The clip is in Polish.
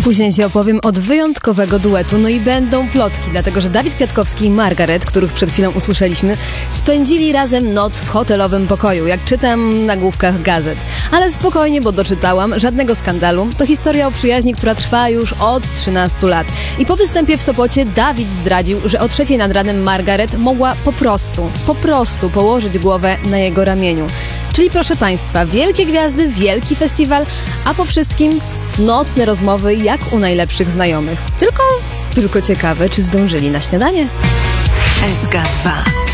Później ci opowiem od wyjątkowego duetu, no i będą plotki, dlatego że Dawid Kwiatkowski i Margaret, których przed chwilą usłyszeliśmy, spędzili razem noc w hotelowym pokoju, jak czytam na nagłówkach gazet. Ale spokojnie, bo doczytałam, żadnego skandalu. To historia o przyjaźni, która trwa już od 13 lat. I po występie w Sopocie Dawid zdradził, że o 3 nad ranem Margaret mogła po prostu położyć głowę na jego ramieniu. Czyli proszę Państwa, wielkie gwiazdy, wielki festiwal, a po wszystkim nocne rozmowy jak u najlepszych znajomych. Tylko ciekawe, czy zdążyli na śniadanie? SK2